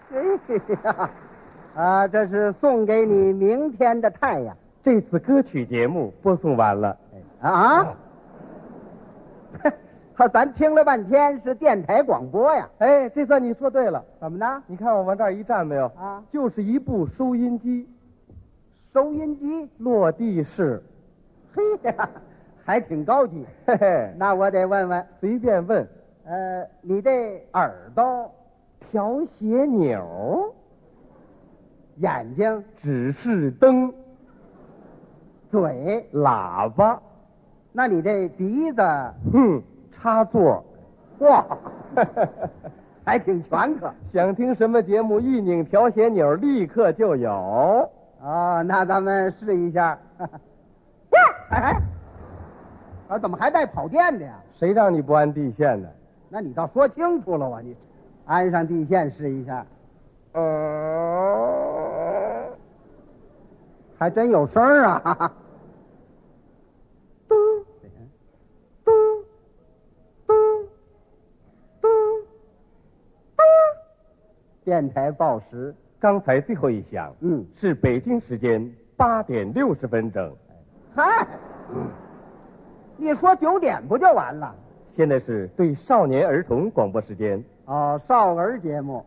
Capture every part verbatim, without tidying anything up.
哎呀，啊，这是送给你明天的太阳。 这次歌曲节目播送完了。 啊？咱听了半天是电台广播呀。 哎，这算你说对了。 怎么呢？ 你看我往这儿一站没有？ 啊， 就是一部收音机。 收音机落地式。 嘿呀，还挺高级。 嘿嘿， 那我得问问， 随便问。 呃，你这耳朵调谐钮， 眼睛指示灯， 嘴喇叭， 那你这鼻子， 哼，插座， 哇，还挺全可。 想听什么节目，一拧调谐钮，立刻就有。 哦，那咱们试一下。哎，啊，怎么还带跑电的呀？ 谁让你不安地线呢？ 那你倒说清楚了啊！你安上地线试一下。 呃， 还真有声儿啊！嘟嘟嘟嘟嘟，电台报时。 刚才最后一响， 嗯， 是北京时间八点六十分整。 嗨，你说九点不就完了？ 现在是对少年儿童广播时间。 哦，少儿节目。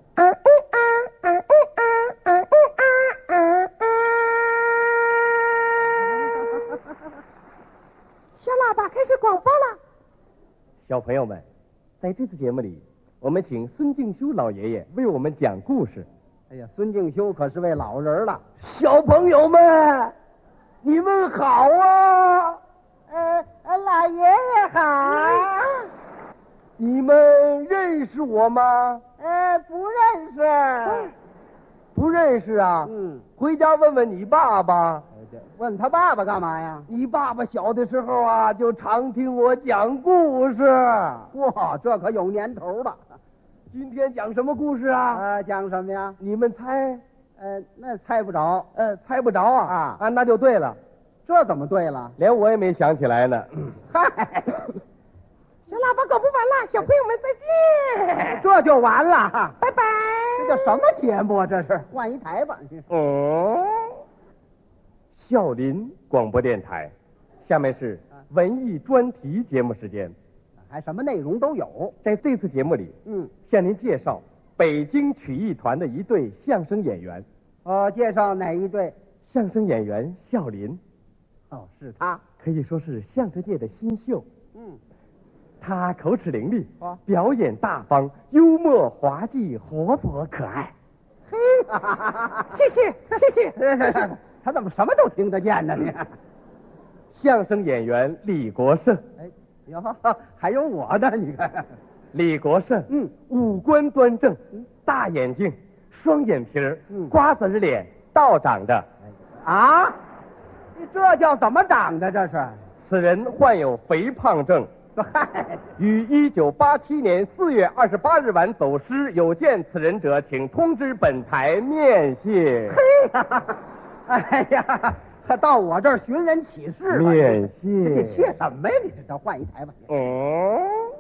小喇叭开始广播了。 小朋友们，在这次节目里，我们请孙敬修老爷爷为我们讲故事。 哎呀，孙敬修可是位老人了。 小朋友们，你们好啊！ 呃，老爷爷好。 你们认识我吗？ 呃，不认识。 不认识啊？ 嗯， 回家问问你爸爸。 问他爸爸干嘛呀？ 你爸爸小的时候啊，就常听我讲故事。 哇，这可有年头了。 今天讲什么故事啊？ 呃，讲什么呀？ 你们猜？ 呃，那猜不着。 呃，猜不着啊？ 啊啊，那就对了。 这怎么对了？ 连我也没想起来呢。 嗨， 小喇叭广播完了，小朋友们再见。 这就完了， 拜拜。 这叫什么节目啊？这是换一台吧？ 哦，孝林广播电台，下面是文艺专题节目时间。 还什么内容都有。 在这次节目里， 嗯， 向您介绍北京曲艺团的一对相声演员。 哦，介绍哪一对？ 相声演员孝林。 哦，是他， 可以说是相声界的新秀。 嗯， 他口齿伶俐， 哦， 表演大方，幽默滑稽，活泼可爱。 嘿， 谢谢谢谢。 他怎么什么都听得见呢？你， 相声演员李国盛。 哎，哟，还有我呢，你看。 李国盛， 嗯， 五官端正，大眼睛，双眼皮儿， 嗯， 瓜子脸，倒长着。 啊，你这叫怎么长的？这是？ 此人患有肥胖症， 嗨， 于一九八七年四月二十八日晚走失，有见此人者，请通知本台面谢。 嘿呀，哎呀，他到我这儿寻人启事了。 面谢。 这你切什么呀？你这这换一台吧。 哦，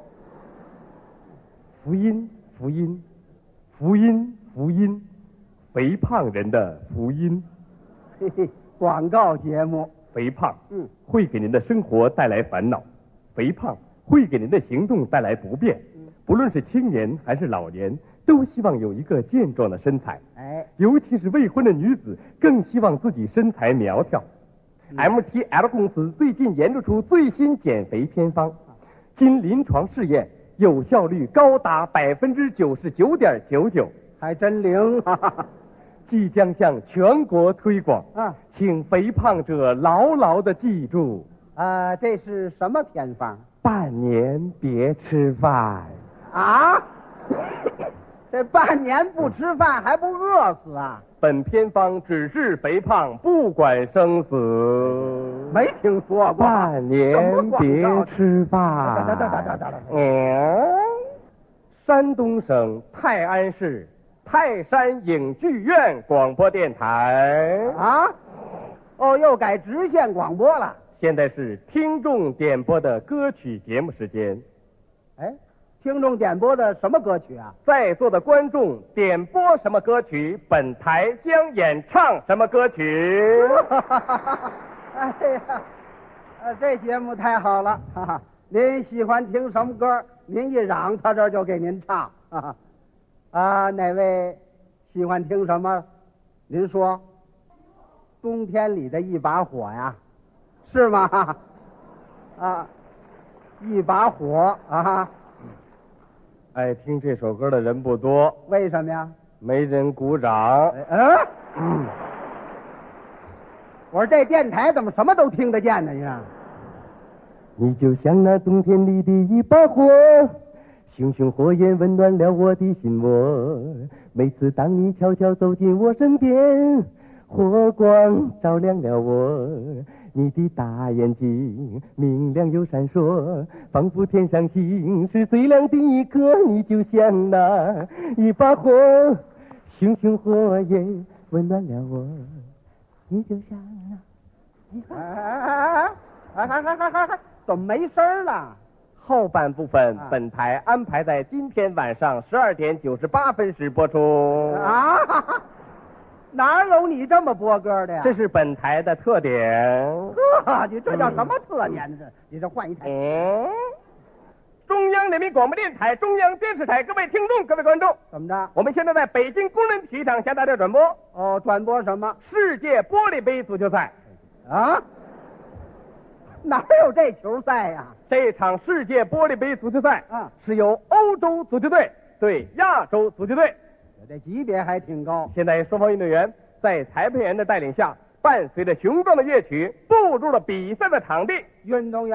福音，福音，福音，福音，肥胖人的福音。 嘿嘿，广告节目。 肥胖， 嗯， 会给您的生活带来烦恼；肥胖会给您的行动带来不便。 嗯， 不论是青年还是老年，都希望有一个健壮的身材。 哎， 尤其是未婚的女子，更希望自己身材苗条。 嗯、 M T L 公司最近研究出最新减肥偏方，经临床试验，有效率高达百分之九十九点九九， 还真灵啊！ 即将向全国推广啊， 请肥胖者牢牢地记住。 啊，这是什么偏方？ 半年别吃饭啊！这半年不吃饭还不饿死啊？ 本偏方只治肥胖，不管生死。 没听说过。 半年别吃饭。 等等等等等等。 嗯，山东省泰安市泰山影剧院广播电台啊，哦，又改直线广播了。 现在是听众点播的歌曲节目时间。 哎， 听众点播的什么歌曲啊？ 在座的观众点播什么歌曲，本台将演唱什么歌曲。 哎呀，呃，这节目太好了，哈哈！您喜欢听什么歌，您一嚷，他这儿就给您唱。哈哈，啊，哪位喜欢听什么？您说，冬天里的一把火呀，是吗？啊，一把火啊！ 爱听这首歌的人不多， 为什么呀？ 没人鼓掌。 嗯、嗯，我说这电台怎么什么都听得见呢？你看， 你就像那冬天里的一把火，熊熊火焰温暖了我的心窝。每次当你悄悄走进我身边，火光照亮了我。你的大眼睛明亮又闪烁，仿佛天上星是最亮的一颗。你就像那一把火，熊熊火焰温暖了我。你就像那一把火。 哎哎哎哎哎哎，怎么没声了？ 后半部分， 啊本台安排在今天晚上十二点九十八分时播出。 啊，哪有你这么播歌的呀？ 这是本台的特点。 呵，你这叫什么特点呢？这你这换一台。 嗯，中央人民广播电台、中央电视台，各位听众、各位观众， 怎么着？ 我们现在在北京工人体育场向大家转播哦，转播什么世界玻璃杯足球赛。 啊？哪有这球赛呀？ 这场世界玻璃杯足球赛啊是由欧洲足球队对亚洲足球队。 这级别还挺高。 现在双方运动员在裁判员的带领下，伴随着雄壮的乐曲，步入了比赛的场地。 运动员。